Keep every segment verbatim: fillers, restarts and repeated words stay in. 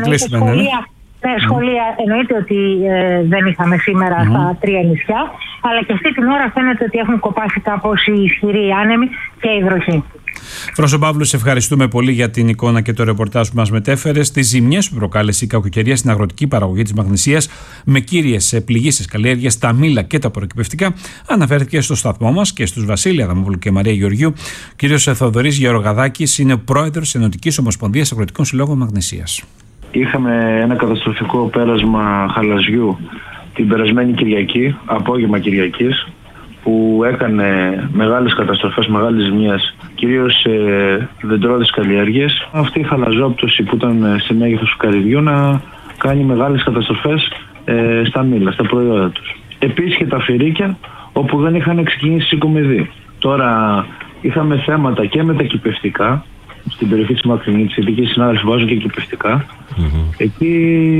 κλείσουμε. Σχολεία, ναι. ναι, σχολεία εννοείται ότι ε, δεν είχαμε σήμερα mm. στα τρία νησιά, αλλά και αυτή την ώρα φαίνεται ότι έχουν κοπάσει κάπως οι ισχυροί άνεμοι και η βροχή. Φρόσο Παύλου, σε ευχαριστούμε πολύ για την εικόνα και το ρεπορτάζ που μας μετέφερες. Τις ζημιές που προκάλεσε η κακοκαιρία στην αγροτική παραγωγή της Μαγνησίας, με κύριες πληγήσεις καλλιέργειες, τα μήλα και τα προκυπευτικά, αναφέρθηκε στο σταθμό μας και στους Βασίλη Αδαμόπουλου και Μαρία Γεωργίου. Ο κύριος Θοδωρής Γεωργαδάκης είναι πρόεδρος της Ενωτικής Ομοσπονδίας Αγροτικών Συλλόγων Μαγνησίας. Είχαμε ένα καταστροφικό πέρασμα χαλαζιού την περασμένη Κυριακή, απόγευμα Κυριακής, που έκανε μεγάλες καταστροφές, μεγάλες ζημιές, κυρίως σε δεντρώδεις καλλιέργειες. Αυτή η χαλαζόπτωση που ήταν σε μέγεθος του καρυδιού να κάνει μεγάλες καταστροφές ε, στα μήλα, στα προϊόντα τους. Επίσης και τα φυρίκια, όπου δεν είχαν ξεκινήσει συγκομιδή. Τώρα είχαμε θέματα και με τα κυπευτικά, στην περιοχή της Μακρινήτης, γιατί εκεί οι συνάδελφοι βάζουν και κυπευτικά. Mm-hmm. Εκεί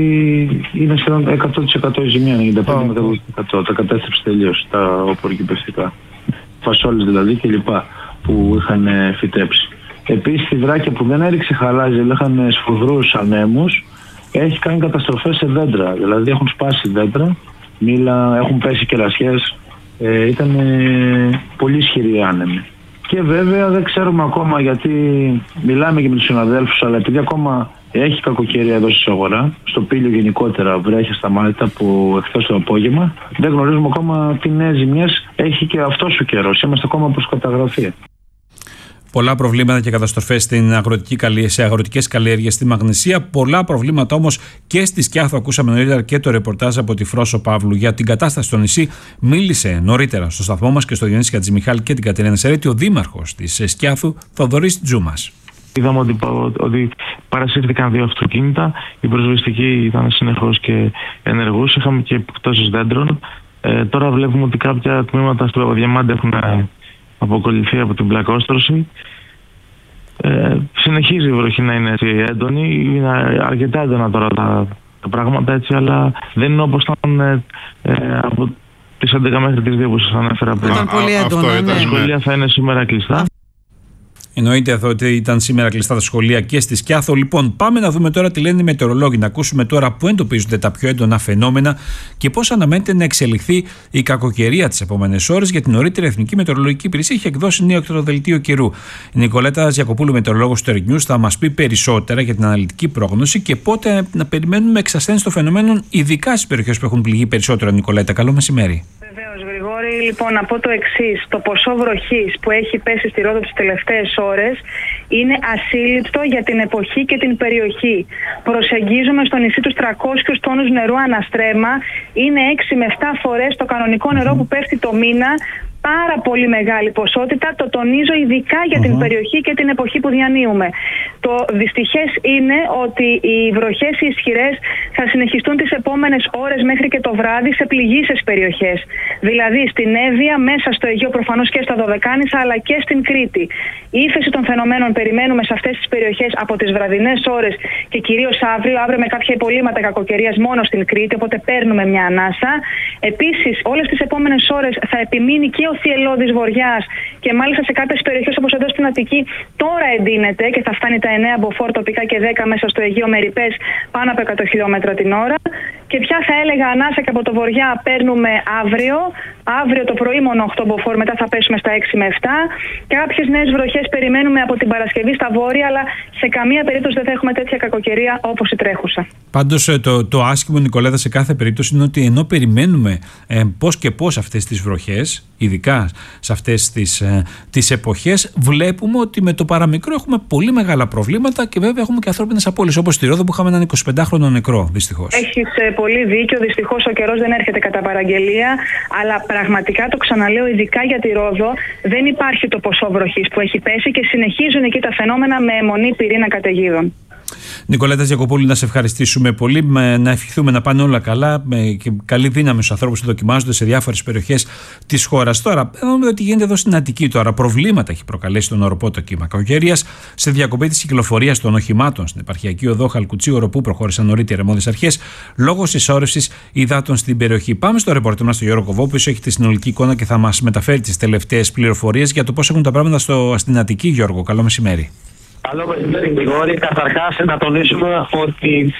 είναι σχεδόν εκατό τοις εκατό η ζημιά, ενενήντα πέντε με εκατό τοις εκατό. Τα κατέστρεψε τελείως τα οπωροκυπευτικά. Φασόλες δηλαδή και λοιπά που είχαν φυτέψει. Επίσης η Δράκια που δεν έριξε χαλάζι, αλλά είχαν σφοδρούς ανέμους, έχει κάνει καταστροφές σε δέντρα. Δηλαδή έχουν σπάσει δέντρα, μήλα, έχουν πέσει κερασιές. Ε, ήταν ε, πολύ ισχυροί άνεμοι. Και βέβαια δεν ξέρουμε ακόμα, γιατί μιλάμε και με τους συναδέλφους, αλλά επειδή ακόμα έχει κακοκαιρία εδώ στη αγορά, στο Πήλιο γενικότερα βρέχει στα μάλιτα που εχθές το απόγευμα, δεν γνωρίζουμε ακόμα τι νέες ζημιές έχει και αυτός ο καιρός. Είμαστε ακόμα προς καταγραφή. Πολλά προβλήματα και καταστροφές στην αγροτική, σε αγροτικές καλλιέργειες στη Μαγνησία. Πολλά προβλήματα όμως και στη Σκιάθο. Ακούσαμε νωρίτερα και το ρεπορτάζ από τη Φρόσο Παύλου για την κατάσταση στο νησί. Μίλησε νωρίτερα στο σταθμό μας και στο Διονύση Χατζημιχάλη και την Κατερίνα Σερέτη ο δήμαρχος της Σκιάθου, Θοδωρής Τζούμας. Είδαμε ότι, ότι παρασύρθηκαν δύο αυτοκίνητα. Η προσβεστική ήταν συνεχώς και ενεργούς. Είχαμε και επιπτώσεις δέντρων. Ε, τώρα βλέπουμε ότι κάποια τμήματα στο Διαμάντι έχουν αποκολληθεί από την πλακόστρωση. Ε, συνεχίζει η βροχή να είναι έτσι έντονη. Είναι αρκετά έντονα τώρα τα, τα πράγματα έτσι, αλλά δεν είναι όπως ήταν ε, ε, από τις έντεκα μέχρι τις δύο που σας ανέφερα πριν. Ήταν πολύ έντονα. Τα σχολεία θα είναι σήμερα κλειστά. Εννοείται εδώ ότι ήταν σήμερα κλειστά τα σχολεία και στη Σκιάθο. Λοιπόν, πάμε να δούμε τώρα τι λένε οι μετεωρολόγοι. Να ακούσουμε τώρα πού εντοπίζονται τα πιο έντονα φαινόμενα και πώς αναμένεται να εξελιχθεί η κακοκαιρία τις επόμενες ώρες. Για την νωρίτερα Εθνική Μετεωρολογική Υπηρεσία έχει εκδώσει νέο δελτίο καιρού. Η Νικολέτα Γιακοπούλου, μετεωρολόγος του Τερνιούς, θα μας πει περισσότερα για την αναλυτική πρόγνωση και πότε να περιμένουμε εξασθένιση των φαινομένων, ειδικά στις περιοχές που έχουν πληγεί περισσότερο. Νικολέτα, καλό μεσημέρι. Βεβαίως, Γρηγόρη, λοιπόν, να πω το εξής. Το ποσό βροχής που έχει πέσει στη Ρόδο τις τελευταίες ώρες είναι ασύλληπτο για την εποχή και την περιοχή. Προσεγγίζουμε στο νησί τους τριακόσιους τόνους νερού αναστρέμα. Είναι έξι με επτά φορές το κανονικό νερό που πέφτει το μήνα. Πάρα πολύ μεγάλη ποσότητα, το τονίζω ειδικά για την uh-huh. περιοχή και την εποχή που διανύουμε. Το δυστυχές είναι ότι οι βροχές οι ισχυρές θα συνεχιστούν τις επόμενες ώρες μέχρι και το βράδυ σε πληγείσες περιοχές. Δηλαδή στην Εύβοια, μέσα στο Αιγαίο προφανώς και στα Δωδεκάνησα, αλλά και στην Κρήτη. Η ύφεση των φαινομένων περιμένουμε σε αυτές τις περιοχές από τις βραδινές ώρες και κυρίως αύριο, αύριο με κάποια υπολείμματα κακοκαιρίας μόνο στην Κρήτη, οπότε παίρνουμε μια ανάσα. Επίσης, όλες τις επόμενες ώρες θα επιμείνει και ο θυελλώδης βοριάς και μάλιστα σε κάποιες περιοχές όπως εδώ στην Αττική τώρα εντείνεται και θα φτάνει τα εννέα μποφόρ τοπικά και δέκα μέσα στο Αιγαίο με ρηπές πάνω από εκατό χιλιόμετρα την ώρα. Και πια θα έλεγα ανάσα και από το βοριά παίρνουμε αύριο. Αύριο το πρωί μόνο οκτώ μποφόρ, μετά θα πέσουμε στα έξι με επτά. Κάποιες νέες βροχές περιμένουμε από την Παρασκευή στα βόρεια, αλλά σε καμία περίπτωση δεν θα έχουμε τέτοια κακοκαιρία όπως η τρέχουσα. Πάντως το, το άσχημο, Νικολέτα, σε κάθε περίπτωση είναι ότι ενώ περιμένουμε ε, πώς και πώς αυτές τις βροχές, ειδικά σε αυτές τις, ε, τις εποχές, βλέπουμε ότι με το παραμικρό έχουμε πολύ μεγάλα προβλήματα και βέβαια έχουμε και ανθρώπινες απώλειες, όπως στη Ρόδο που είχαμε έναν εικοσιπεντάχρονο νεκρό, δυστυχώς. Έχεις ε, πολύ δίκιο. Δυστυχώς ο καιρός δεν έρχεται κατά παραγγελία, αλλά πραγματικά το ξαναλέω, ειδικά για τη Ρόδο, δεν υπάρχει το ποσό βροχής που έχει πέσει και συνεχίζουν εκεί τα φαινόμενα με αιμονή πυρήνα καταιγίδων. Νικολέτα Γιακοπούλου, να σε ευχαριστήσουμε πολύ, να ευχηθούμε να πάνε όλα καλά και καλή δύναμη στους ανθρώπους που δοκιμάζονται σε διάφορες περιοχές της χώρας. Τώρα, δούμε ότι γίνεται εδώ στην Αττική. Τώρα, προβλήματα έχει προκαλέσει τον οροπό το κύμα κακοκαιρίας σε διακοπή της κυκλοφορίας των οχημάτων στην επαρχιακή οδό Χαλκουτσίου Οροπού. Προχώρησαν νωρίτερα αρμόδιες αρχές λόγω συσσόρευσης υδάτων στην περιοχή. Πάμε στο ρεπορτάζ μας, τον Γιώργο Κοβό, που έχει τη συνολική εικόνα και θα μας μεταφέρει τις τελευταίες πληροφορίες για το πώς έχουν τα πράγματα στο, στην Αττική. Γιώργο, καλό μεσημέρι. Καλό μεσημέρι, Γρηγόρη. Καταρχάς, να τονίσουμε ότι